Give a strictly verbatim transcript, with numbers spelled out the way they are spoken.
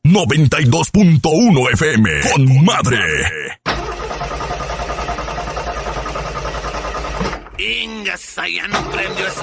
noventa y dos punto uno F M. Con madre. Ingasa, ya no prendió esa